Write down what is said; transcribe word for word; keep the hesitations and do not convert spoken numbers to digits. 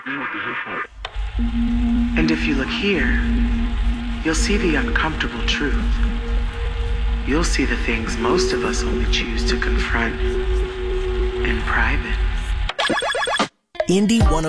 And if you look here, you'll see the uncomfortable truth. You'll see the things most of us only choose to confront in private. Indie one oh